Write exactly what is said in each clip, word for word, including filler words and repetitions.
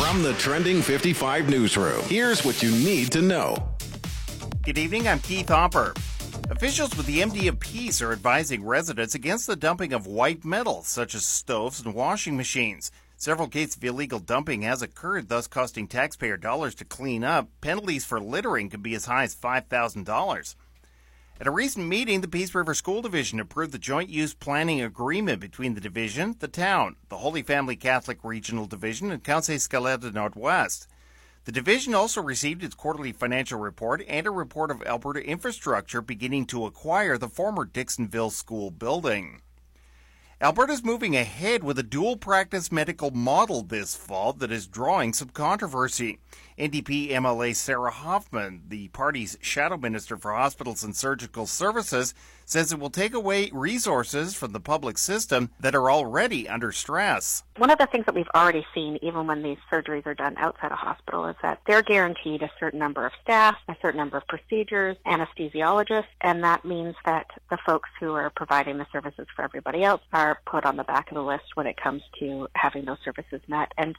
From the Trending fifty-five newsroom, here's what you need to know. Good evening, I'm Keith Hopper. Officials with the M D of Peace are advising residents against the dumping of white metal, such as stoves and washing machines. Several cases of illegal dumping has occurred, thus costing taxpayer dollars to clean up. Penalties for littering can be as high as five thousand dollars. At a recent meeting, the Peace River School Division approved the joint use planning agreement between the division, the town, the Holy Family Catholic Regional Division, and Conseil Scolaire de Nord-Ouest. The division also received its quarterly financial report and a report of Alberta infrastructure beginning to acquire the former Dixonville School building. Alberta's moving ahead with a dual-practice medical model this fall that is drawing some controversy. N D P M L A Sarah Hoffman, the party's shadow minister for hospitals and surgical services, says it will take away resources from the public system that are already under stress. One of the things that we've already seen, even when these surgeries are done outside a hospital, is that they're guaranteed a certain number of staff, a certain number of procedures, anesthesiologists, and that means that the folks who are providing the services for everybody else are put on the back of the list when it comes to having those services met. And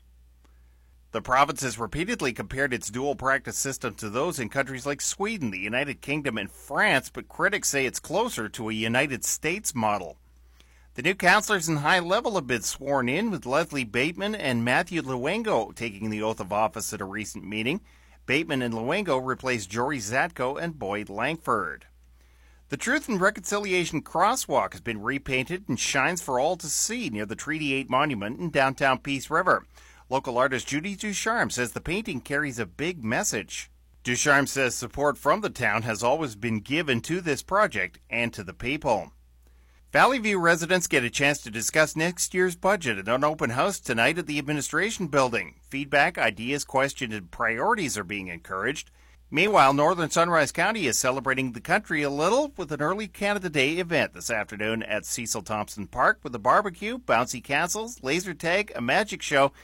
the province has repeatedly compared its dual practice system to those in countries like Sweden, the United Kingdom, and France, but critics say it's closer to a United States model. The new councillors in high level have been sworn in, with Leslie Bateman and Matthew Luengo taking the oath of office at a recent meeting. Bateman and Luengo replaced Jory Zatko and Boyd Langford. The Truth and Reconciliation Crosswalk has been repainted and shines for all to see near the Treaty eight Monument in downtown Peace River. Local artist Judy Ducharme says the painting carries a big message. Ducharme says support from the town has always been given to this project and to the people. Valley View residents get a chance to discuss next year's budget at an open house tonight at the Administration Building. Feedback, ideas, questions, and priorities are being encouraged. Meanwhile, Northern Sunrise County is celebrating the country a little with an early Canada Day event this afternoon at Cecil Thompson Park with a barbecue, bouncy castles, laser tag, a magic show,